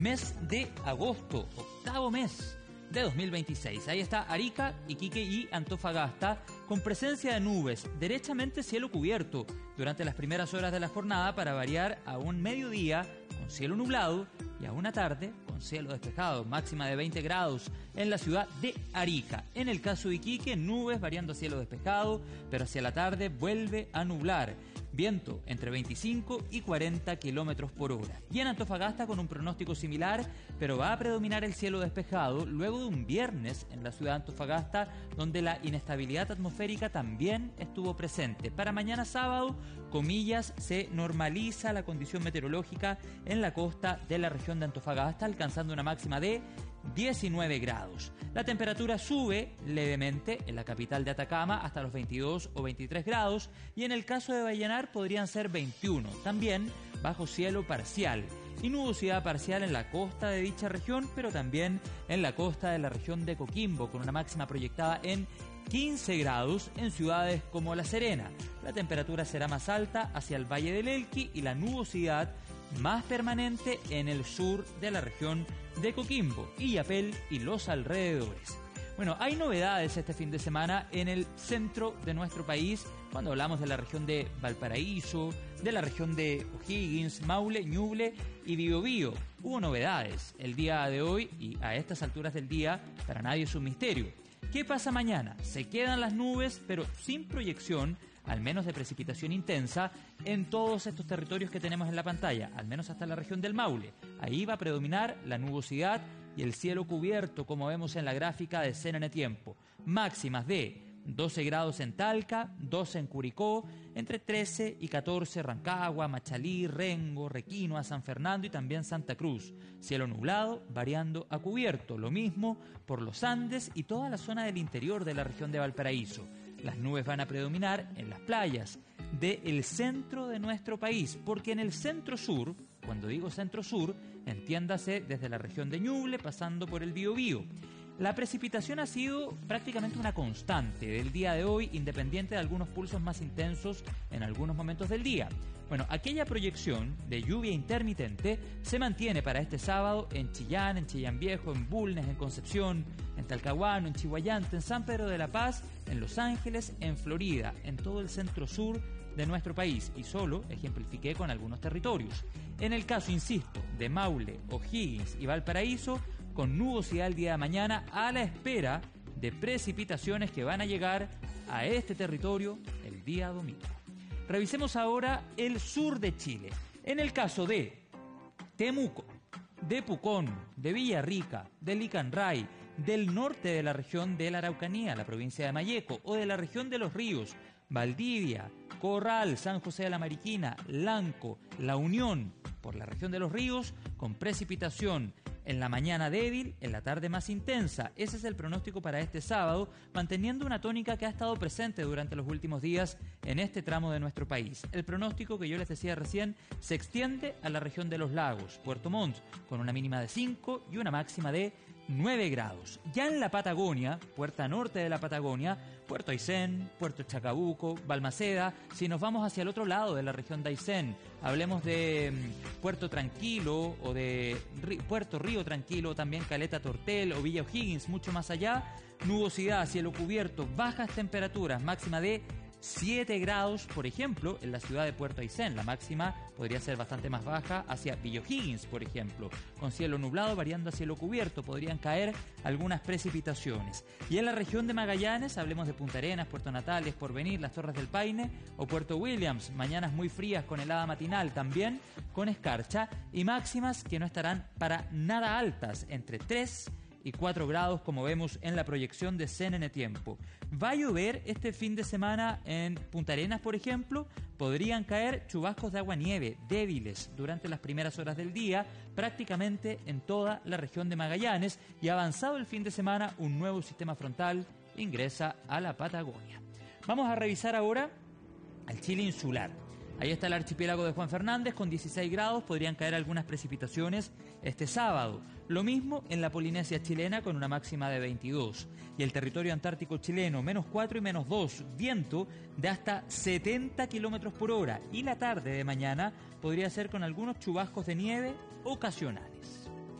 Mes de agosto, octavo mes de 2026. Ahí está Arica, Iquique y Antofagasta, con presencia de nubes, derechamente cielo cubierto durante las primeras horas de la jornada, para variar a un mediodía con cielo nublado y a una tarde con cielo despejado, máxima de 20 grados en la ciudad de Arica. En el caso de Iquique, nubes variando a cielo despejado, pero hacia la tarde vuelve a nublar. Viento entre 25 y 40 kilómetros por hora. Y en Antofagasta, con un pronóstico similar, pero va a predominar el cielo despejado luego de un viernes en la ciudad de Antofagasta, donde la inestabilidad atmosférica también estuvo presente. Para mañana sábado, comillas, se normaliza la condición meteorológica en la costa de la región de Antofagasta, alcanzando una máxima de 19 grados. La temperatura sube levemente en la capital de Atacama hasta los 22 o 23 grados, y en el caso de Vallenar podrían ser 21, también bajo cielo parcial y nubosidad parcial en la costa de dicha región, pero también en la costa de la región de Coquimbo, con una máxima proyectada en 15 grados en ciudades como La Serena. La temperatura será más alta hacia el Valle del Elqui y la nubosidad más permanente en el sur de la región de Coquimbo, Illapel y los alrededores. Bueno, hay novedades este fin de semana en el centro de nuestro país cuando hablamos de la región de Valparaíso, de la región de O'Higgins, Maule, Ñuble y Biobío. Hubo novedades el día de hoy y a estas alturas del día para nadie es un misterio. ¿Qué pasa mañana? Se quedan las nubes, pero sin proyección, al menos de precipitación intensa, en todos estos territorios que tenemos en la pantalla, al menos hasta la región del Maule. Ahí va a predominar la nubosidad y el cielo cubierto, como vemos en la gráfica de CNN Tiempo. Máximas de 12 grados en Talca, 12 en Curicó, entre 13 y 14 Rancagua, Machalí, Rengo, Requinoa, San Fernando y también Santa Cruz. Cielo nublado, variando a cubierto, lo mismo por los Andes y toda la zona del interior de la región de Valparaíso. Las nubes van a predominar en las playas del centro de nuestro país, porque en el centro-sur, cuando digo centro-sur, entiéndase desde la región de Ñuble pasando por el Biobío. La precipitación ha sido prácticamente una constante del día de hoy, independiente de algunos pulsos más intensos en algunos momentos del día. Bueno, aquella proyección de lluvia intermitente se mantiene para este sábado en Chillán, en Chillán Viejo, en Bulnes, en Concepción, en Talcahuano, en Chihuayante, en San Pedro de la Paz, en Los Ángeles, en Florida, en todo el centro-sur de nuestro país, y solo ejemplifiqué con algunos territorios. En el caso, insisto, de Maule, O'Higgins y Valparaíso, con nubosidad el día de mañana, a la espera de precipitaciones que van a llegar a este territorio el día domingo. Revisemos ahora el sur de Chile. En el caso de Temuco, de Pucón, de Villarrica, de Licanray, del norte de la región de la Araucanía, la provincia de Malleco, o de la región de Los Ríos, Valdivia, Corral, San José de la Mariquina, Lanco, La Unión, por la región de Los Ríos, con precipitación en la mañana débil, en la tarde más intensa. Ese es el pronóstico para este sábado, manteniendo una tónica que ha estado presente durante los últimos días en este tramo de nuestro país. El pronóstico que yo les decía recién se extiende a la región de los lagos, Puerto Montt, con una mínima de 5 y una máxima de 9 grados. Ya en la Patagonia, puerta norte de la Patagonia, Puerto Aysén, Puerto Chacabuco, Balmaceda. Si nos vamos hacia el otro lado de la región de Aysén, hablemos de Puerto Tranquilo o de Puerto Río Tranquilo, también Caleta Tortel o Villa O'Higgins, mucho más allá, nubosidad, cielo cubierto, bajas temperaturas, máxima de 7 grados, por ejemplo, en la ciudad de Puerto Aysén. La máxima podría ser bastante más baja hacia Villa O'Higgins, por ejemplo. Con cielo nublado variando a cielo cubierto, podrían caer algunas precipitaciones. Y en la región de Magallanes, hablemos de Punta Arenas, Puerto Natales, Porvenir, las Torres del Paine o Puerto Williams. Mañanas muy frías con helada matinal, también con escarcha, y máximas que no estarán para nada altas, entre 3 y 4 grados, como vemos en la proyección de CNN Tiempo. Va a llover este fin de semana en Punta Arenas, por ejemplo. Podrían caer chubascos de agua-nieve débiles durante las primeras horas del día, prácticamente en toda la región de Magallanes, y avanzado el fin de semana, un nuevo sistema frontal ingresa a la Patagonia. Vamos a revisar ahora al Chile insular. Ahí está el archipiélago de Juan Fernández con 16 grados, podrían caer algunas precipitaciones este sábado. Lo mismo en la Polinesia chilena con una máxima de 22. Y el territorio antártico chileno, -4 y -2, viento de hasta 70 kilómetros por hora. Y la tarde de mañana podría ser con algunos chubascos de nieve ocasionales.